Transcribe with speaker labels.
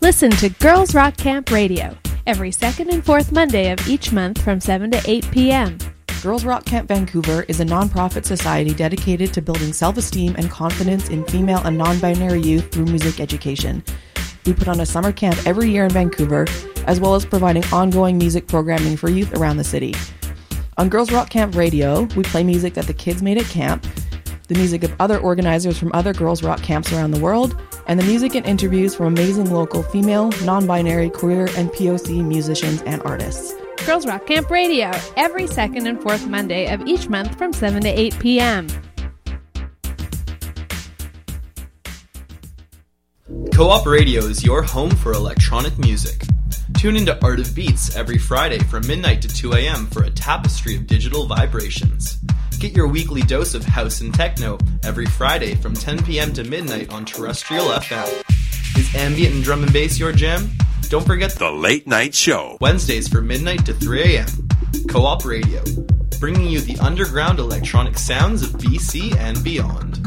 Speaker 1: Listen to Girls Rock Camp Radio every second and fourth Monday of each month from 7 to 8 p.m.
Speaker 2: Girls Rock Camp Vancouver is a non-profit society dedicated to building self-esteem and confidence in female and non-binary youth through music education. We put on a summer camp every year in Vancouver, as well as providing ongoing music programming for youth around the city. On Girls Rock Camp Radio, we play music that the kids made at camp, the music of other organizers from other Girls Rock camps around the world, and the music and interviews from amazing local female, non-binary, queer, and POC musicians and artists.
Speaker 1: Girls Rock Camp Radio, every second and fourth Monday of each month from 7 to 8 p.m.
Speaker 3: Co-op Radio is your home for electronic music. Tune into Art of Beats every Friday from midnight to 2 a.m. for a tapestry of digital vibrations. Get your weekly dose of house and techno every Friday from 10 p.m. to midnight on Terrestrial FM. Is ambient and drum and bass your jam? Don't forget
Speaker 4: The Late Night Show.
Speaker 3: Wednesdays from midnight to 3 a.m. Co-op Radio, bringing you the underground electronic sounds of BC and beyond.